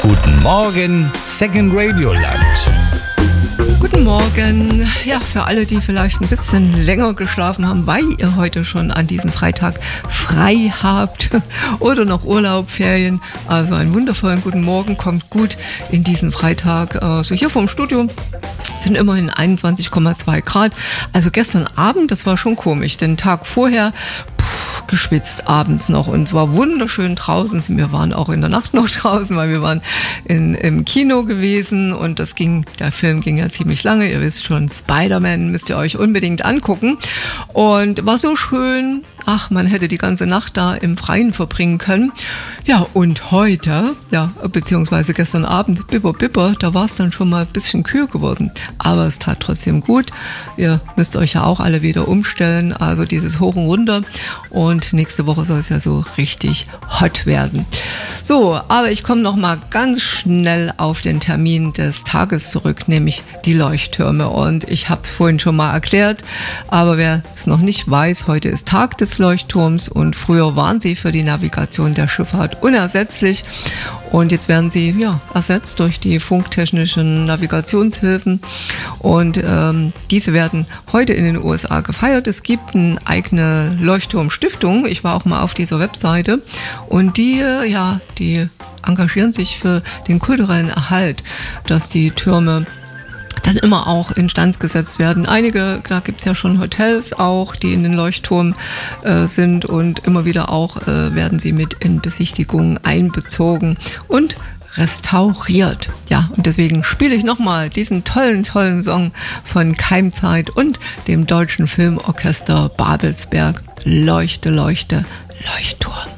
Guten Morgen, Second Radio Land. Guten Morgen. Ja, für alle, die vielleicht ein bisschen länger geschlafen haben, weil ihr heute schon an diesem Freitag frei habt oder noch Urlaub, Ferien. Also einen wundervollen guten Morgen, kommt gut in diesen Freitag. So hier vom Studio sind immerhin 21,2 Grad. Also gestern Abend, das war schon komisch, den Tag vorher geschwitzt abends noch und es war wunderschön draußen. Wir waren auch in der Nacht noch draußen, weil wir waren im Kino gewesen und der Film ging ja ziemlich lange. Ihr wisst schon, Spider-Man müsst ihr euch unbedingt angucken und war so schön. Ach, man hätte die ganze Nacht da im Freien verbringen können. Ja, und heute, beziehungsweise gestern Abend, bipper, da war es dann schon mal ein bisschen kühl geworden. Aber es tat trotzdem gut. Ihr müsst euch ja auch alle wieder umstellen, also dieses Hoch und Runter. Und nächste Woche soll es ja so richtig hot werden. So, aber ich komme noch mal ganz schnell auf den Termin des Tages zurück, nämlich die Leuchttürme. Und ich habe es vorhin schon mal erklärt, aber wer es noch nicht weiß, heute ist Tag des Leuchtturms und früher waren sie für die Navigation der Schifffahrt unersetzlich. Und jetzt werden sie ersetzt durch die funktechnischen Navigationshilfen und diese werden heute in den USA gefeiert. Es gibt eine eigene Leuchtturmstiftung. Ich war auch mal auf dieser Webseite und die engagieren sich für den kulturellen Erhalt, dass die Türme dann immer auch instand gesetzt werden. Da gibt's ja schon Hotels auch, die in den Leuchtturm sind und immer wieder auch werden sie mit in Besichtigungen einbezogen und restauriert. Ja, und deswegen spiele ich nochmal diesen tollen Song von Keimzeit und dem Deutschen Filmorchester Babelsberg. Leuchte, Leuchte, Leuchtturm.